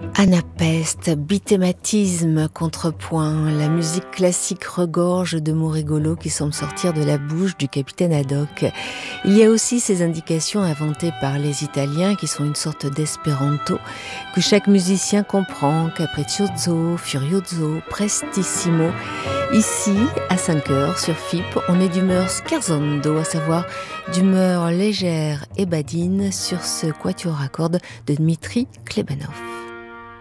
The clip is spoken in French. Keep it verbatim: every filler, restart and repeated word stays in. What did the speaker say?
Anapeste, bithématisme, contrepoint, la musique classique regorge de mots rigolos qui semblent sortir de la bouche du capitaine Haddock. Il y a aussi ces indications inventées par les Italiens qui sont une sorte d'espéranto que chaque musicien comprend, capriccioso, furioso, prestissimo. Ici, à cinq heures sur F I P, on est d'humeur scherzando, à savoir d'humeur légère et badine sur ce quatuor à cordes de Dmitri Klebanov.